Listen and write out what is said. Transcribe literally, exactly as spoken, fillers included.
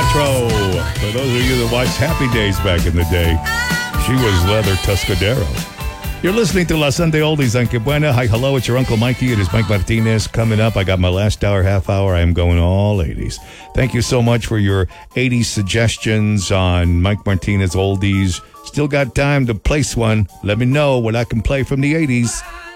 Quattro. For those of you that watched Happy Days back in the day, she was Leather Tuscadero. You're listening to La Sunday Oldies on Que Buena. Hi, hello, it's your Uncle Mikey. It is Mike Martinez. Coming up, I got my last hour, half hour. I am going all eighties. Thank you so much for your eighties suggestions on Mike Martinez Oldies. Still got time to place one. Let me know what I can play from the eighties.